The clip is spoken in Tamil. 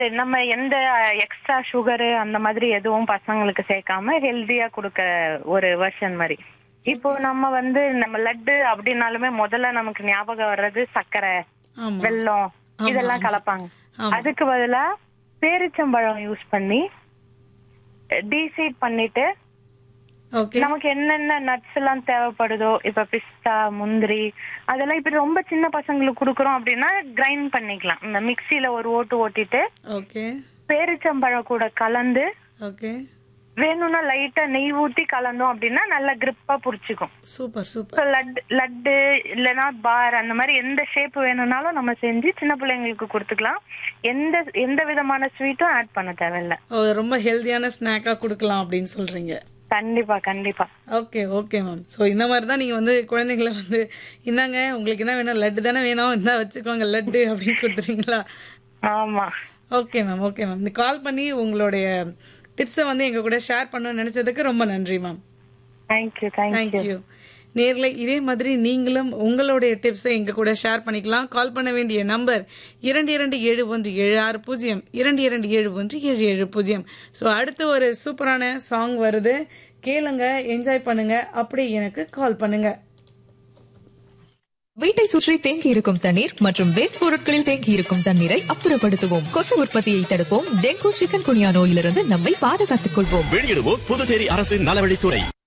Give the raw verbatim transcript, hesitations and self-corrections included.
நம்ம எந்த எக்ஸ்ட்ரா சுகரு அந்த மாதிரி எதுவும் பசங்களுக்கு சேர்க்காம ஹெல்தியா கொடுக்க ஒரு வெர்ஷன் மாதிரி. இப்போ நம்ம வந்து நம்ம லட்டு அப்படின்னாலுமே முதல்ல நமக்கு ஞாபகம் வர்றது சர்க்கரை, வெல்லம் இதெல்லாம் கலப்பாங்க. அதுக்கு பதிலா பேரிச்சம்பழம் யூஸ் பண்ணி டீசீட் பண்ணிட்டு நமக்கு என்னென்ன நட்ஸ் எல்லாம் தேவைப்படுதோ, இப்ப பிஸ்தா, முந்திரி அதெல்லாம் இப்ப ரொம்ப சின்ன பசங்களுக்கு குடுக்கறோம் அப்படின்னா கிரைண்ட் பண்ணிக்கலாம். இந்த மிக்சியில ஒரு ஓட்டு ஓட்டிட்டு பேரிச்சம்பழம் கூட கலந்து வேணும்னா லைட்டா நெய் ஊத்தி கலந்தோம் அப்படின்னா நல்லா கிரிப்பா புடிச்சுக்கும். Super super. லட்டு லட்டு இல்லனா பார் அந்த மாதிரி எந்த ஷேப் வேணும்னாலும் நம்ம செஞ்சு சின்ன பிள்ளைங்களுக்கு கொடுத்துக்கலாம். எந்த எந்த விதமான ஸ்வீட்டும் ஆட் பண்ண தேவையில்ல. ரொம்ப ஹெல்தியான ஸ்நாக்கா கொடுக்கலாம் அப்படின்னு சொல்றீங்க. கண்டிப்பா கண்டிப்பா. Okay okay ma'am. ஸோ இந்த மாதிரி தான் நீங்க வந்து குழந்தைங்களை வந்து இந்தாங்க உங்களுக்கு என்ன வேணும், லட்டு தானே வேணும், இந்தா வச்சுக்கோங்க லட்டு அப்படின்னு கொடுத்துறீங்களா? ஆமா. Okay ma'am okay ma'am. நீ கால் பண்ணி உங்களுடைய டிப்ஸை வந்து எங்க கூட ஷேர் பண்ண நினைச்சதுக்கு ரொம்ப நன்றி மேம். Thank you thank you. நேர்ல இதே மாதிரி நீங்களும் உங்களுடைய டிப்ஸை எங்க கூட ஷேர் பண்ணிக்கலாம். கால் பண்ண வேண்டிய நம்பர் இரண்டு இரண்டு ஏழு ஒன்று ஏழு ஆறு பூஜ்ஜியம் இரண்டு இரண்டு ஏழு ஒன்று ஏழு ஏழு பூஜ்ஜியம். ஸோ அடுத்து ஒரு சூப்பரான சாங் வருது, கேளுங்க, என்ஜாய் பண்ணுங்க, அப்படி எனக்கு கால் பண்ணுங்க. வீட்டை சுற்றி தேங்கி இருக்கும் தண்ணீர் மற்றும் வேஸ்ட் பொருட்களில் தேங்கி இருக்கும் தண்ணீரை அப்புறப்படுத்துவோம். கொசு உற்பத்தியை தடுப்போம். டெங்கு, சிக்கன் குனியா நோயிலிருந்து நம்மை பாதுகாத்துக் கொள்வோம். வெளியிடுவோம் புதுச்சேரி அரசின் நலவழித்துறை.